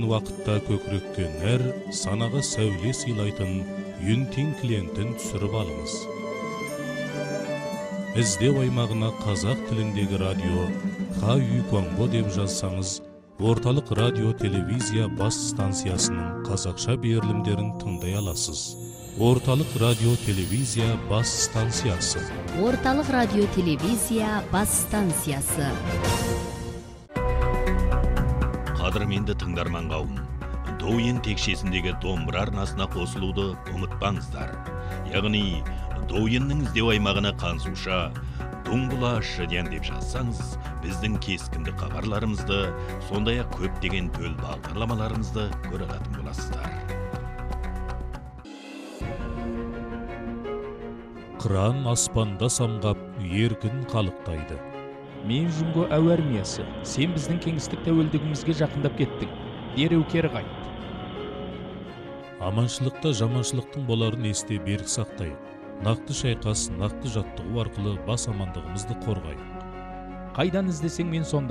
Вақытта көкірекке нәр, санаға сәуле сыйлайтын Юнтин клиентін түсіріп алыңыз. Іздеу аймағына қазақ тіліндегі радио Ха-Ю-Конго деп жазсаңыз, орталық радио-телевизия бас станциясының қазақша берілімдерін тыңдай аласыз. Орталық радио-телевизия бас станциясы. Орталық радио-телевизия бас станциясы. Қадірменді тыңдарман қауым, Доуен текшесіндегі домбыра арнасына қосылуды ұмытпаңыздар. Яғни, Доуеннің іздеу аймағына қансуша, Дуңбұла Шыден деп жазсаңыз, біздің кескінді хабарларымызды, сондай-ақ көптеген төл бағдарламаларымызды көре алатын боласыздар. Қыран аспанда самғап, еркін қалықтайды. Мен Жұңго әуе армиясы, сен біздің кеңістік тәуелдігімізге жақындап кеттің. Дереу кері қайт. Аманшылықта жаманшылықтың боларын есте берік сақтайық. Нақты шайқас, нақты жаттығу арқылы бас амандығымызды қорғайық. Қайдан іздесең мен сонда.